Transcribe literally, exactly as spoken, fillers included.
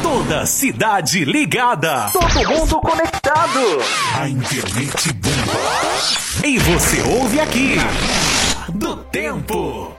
Toda cidade ligada. Todo mundo conectado. A internet bomba. E você ouve aqui. Do Tempo.